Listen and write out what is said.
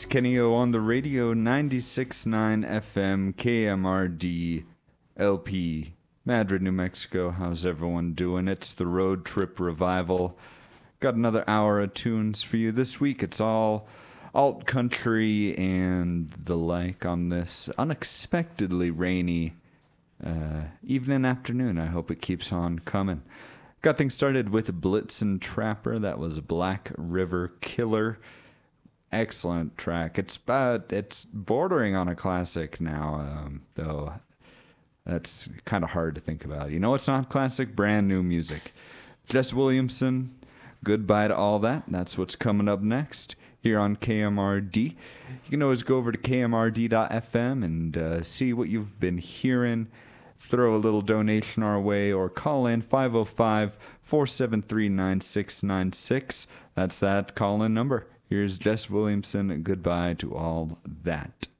Kenny O on the radio, 96.9 FM, KMRD, LP, Madrid, New Mexico. How's everyone doing? It's the Road Trip Revival. Got another hour of tunes for you. This week it's all alt country and the like on this unexpectedly rainy evening, afternoon. I hope it keeps on coming. Got things started with Blitzen Trapper. That was Black River Killer. Excellent track. It's bordering on a classic now, though. That's kind of hard to think about. You know, it's not classic, brand new music. Jess Williamson, Goodbye to All That. That's what's coming up next here on KMRD. You can always go over to kmrd.fm and see what you've been hearing. Throw a little donation our way or call in 505-473-9696. That's that call-in number. Here's Jess Williamson. Goodbye to All That.